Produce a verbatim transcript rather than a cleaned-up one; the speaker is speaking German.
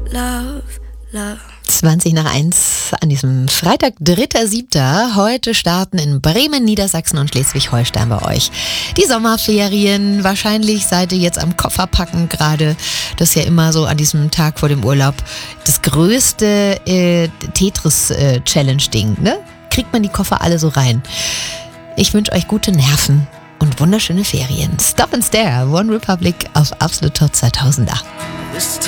love, love. zwanzig nach eins an diesem Freitag, dritter siebter Heute starten in Bremen, Niedersachsen und Schleswig-Holstein bei euch die Sommerferien. Wahrscheinlich seid ihr jetzt am Kofferpacken gerade. Das ist ja immer so an diesem Tag vor dem Urlaub das größte äh, Tetris-Challenge-Ding, ne? Kriegt man die Koffer alle so rein. Ich wünsche euch gute Nerven und wunderschöne Ferien. Stop and Stare, One Republic auf Absolute Top zweitausender. This